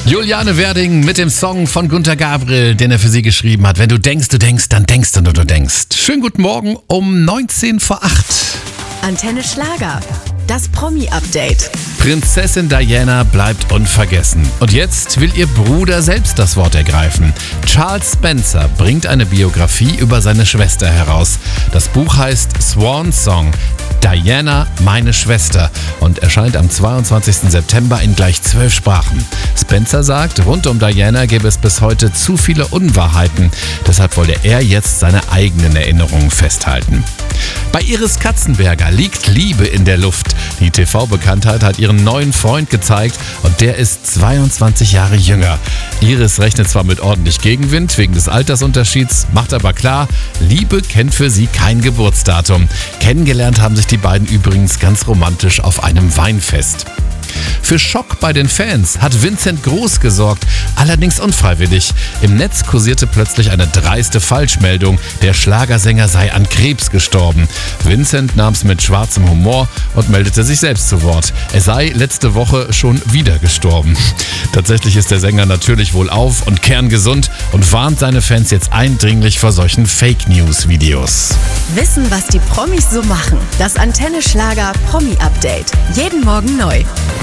Juliane Werding mit dem Song von Gunter Gabriel, den er für sie geschrieben hat. Wenn du denkst, dann denkst du denkst. Schönen guten Morgen um 19 vor 8. Antenne Schlager, das Promi-Update. Prinzessin Diana bleibt unvergessen. Und jetzt will ihr Bruder selbst das Wort ergreifen. Charles Spencer bringt eine Biografie über seine Schwester heraus. Das Buch heißt Swan Song. Diana, meine Schwester, und erscheint am 22. September in gleich 12 Sprachen. Spencer sagt, rund um Diana gäbe es bis heute zu viele Unwahrheiten. Deshalb wolle er jetzt seine eigenen Erinnerungen festhalten. Bei Iris Katzenberger liegt Liebe in der Luft. Die TV-Bekanntheit hat ihren neuen Freund gezeigt und der ist 22 Jahre jünger. Iris rechnet zwar mit ordentlich Gegenwind wegen des Altersunterschieds, macht aber klar, Liebe kennt für sie kein Geburtsdatum. Kennengelernt haben sich die beiden übrigens ganz romantisch auf einem Weinfest. Für Schock bei den Fans hat Vincent Groß gesorgt, allerdings unfreiwillig. Im Netz kursierte plötzlich eine dreiste Falschmeldung, der Schlagersänger sei an Krebs gestorben. Vincent nahm es mit schwarzem Humor und meldete sich selbst zu Wort. Er sei letzte Woche schon wieder gestorben. Tatsächlich ist der Sänger natürlich wohlauf und kerngesund und warnt seine Fans jetzt eindringlich vor solchen Fake-News-Videos. Wissen, was die Promis so machen. Das Antenne Schlager Promi-Update. Jeden Morgen neu.